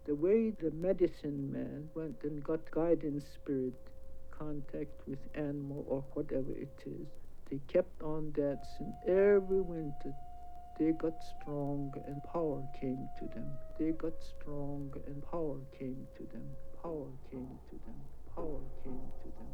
The way the medicine man went and got guidance spirit, contact with animal or whatever it is, they kept on that since every winter. They got strong and power came to them. They got strong and power came to them. Power came to them. Power came to them.